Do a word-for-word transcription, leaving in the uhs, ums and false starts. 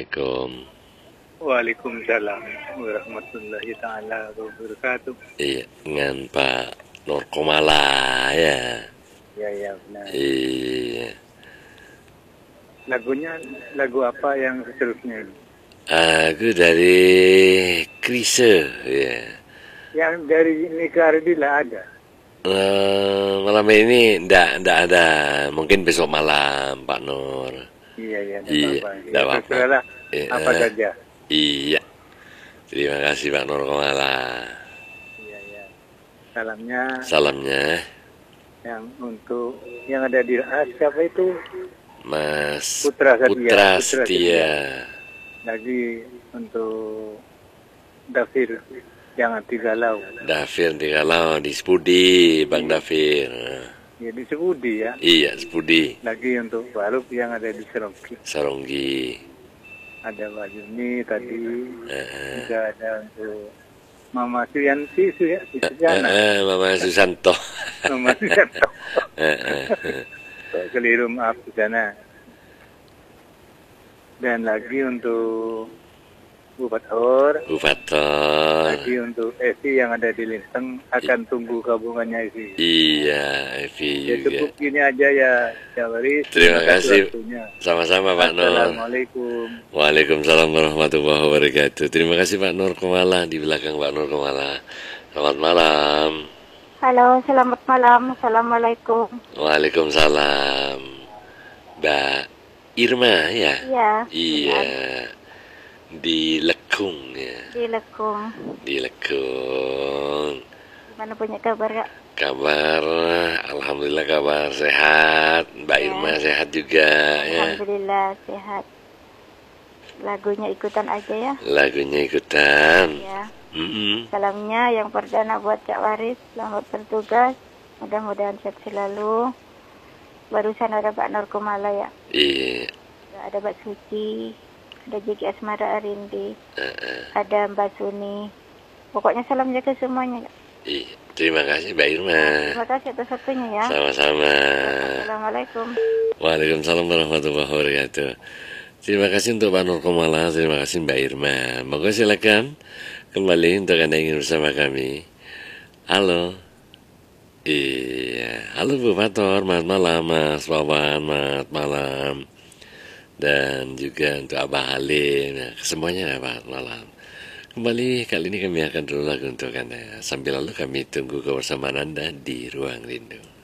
Assalamualaikum. Waalaikumsalam warahmatullahi taala wabarakatuh. Iya, dengan Pak Nur Komala ya. Ya ya benar. Iya. Lagunya lagu apa yang seterusnya ini? Aku dari Krise ya. Yang dari Nika Ardila ada. Eh, malam ini ndak ndak ada, mungkin besok malam Pak Nur. Iya ya, tidak Iya, apa-apa. ndak Ya, apa-apa. terserahlah Iya. apa saja. Iya. Terima kasih Pak Nur Komala. Iya ya. Salamnya Salamnya yang untuk yang ada di ah, siapa itu? Mas Putra Setia. Putra Putra Setia. Lagi untuk Dafir jangan digalau. Dafir di kalau di Spudi, Bang Dafir. Ya di Sebudi ya. Iya, Spudi. Lagi untuk Faruk yang ada di Serongki. Saronggi. Ada Mbak Yuni tadi, Eh, juga ada untuk Mama Suyanti, Suya, eh, Sujana, eh, Mama Susanto. Mama Suyanto. Eh, eh, eh. Keliru maaf di sana. Dan lagi untuk Bu Bator, Bufator. lagi untuk Evi yang ada di Linteng, akan tunggu kabungannya Evi. Iya, Evi Ya juga. cukup gini aja ya, ya Waris. Terima kasih. waktunya. Sama-sama Pak Nur. Assalamualaikum. Waalaikumsalam warahmatullahi wabarakatuh. Terima kasih Pak Nur Komala, di belakang Pak Nur Komala. Selamat malam. Halo, selamat malam. Assalamualaikum. Waalaikumsalam. Mbak Irma ya? Iya. Iya. Di Lekung ya. Di Lekung. Di Lekung. Gimana punya kabar, Kak? Kabar, alhamdulillah kabar sehat. Mbak Ya. Irma sehat juga ya. Alhamdulillah sehat. Lagunya ikutan aja ya. Lagunya ikutan. Ya. Mm-mm. Salamnya yang perdana buat Cak Waris. Selamat bertugas. Mudah-mudahan sehat selalu. Barusan ada Pak Nur Komala ya. Iya. Ada Mbak Suci. Ada J K Asmara Arindi. Uh-uh. Ada Mbak Suni. Pokoknya salam jaga semuanya, Kak. Iya. Terima kasih Mbak Irma. Terima kasih atas waktunya ya. Sama-sama. Assalamualaikum. Waalaikumsalam warahmatullahi wabarakatuh. Terima kasih untuk Pak Nur Komala, terima kasih Mbak Irma. Moga silakan kembali untuk Anda ingin bersama kami. Halo. Iya, halo Bu Fator, selamat malam Mas Wawan, selamat malam. Dan juga untuk Abah Halim, ya, semuanya selamat malam. Kembali kali ini kami akan dulu lagu untuk Anda. Sambil lalu kami tunggu kebersamaan Anda di Ruang Rindu.